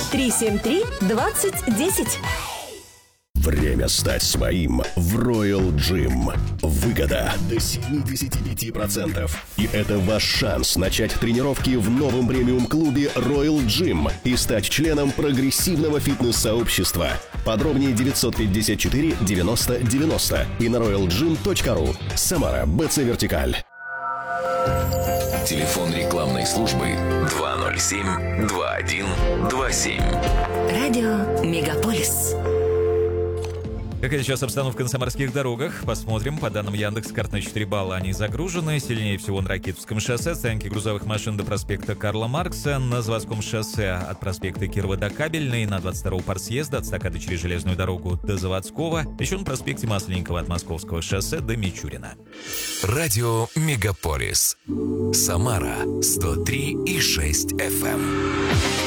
373-2010. Время стать своим в Royal Gym. Выгода до 75%. И это ваш шанс начать тренировки в новом премиум-клубе Royal Gym и стать членом прогрессивного фитнес-сообщества. Подробнее 954 90 90 и на royalgym.ru. Самара, БЦ Вертикаль. Телефон рекламной службы 207-2127. Радио Мегаполис. Какая сейчас обстановка на самарских дорогах? Посмотрим. По данным Яндекс.Карт, на 4 балла они загружены. Сильнее всего на Ракитовском шоссе. Стоянки грузовых машин до проспекта Карла Маркса. На Заводском шоссе от проспекта Кирова до Кабельной. На 22-го партсъезда от стакады через железную дорогу до Заводского. Еще на проспекте Масленникова от Московского шоссе до Мичурина. Радио Мегаполис. Самара 103,6 FM.